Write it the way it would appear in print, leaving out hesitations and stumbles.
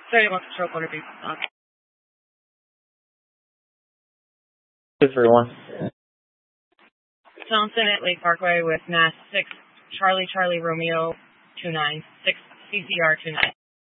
31 Control Quarter B. Everyone. Thompson at Lake Parkway with Mass 6 Charlie Romeo 29 6 CCR 29.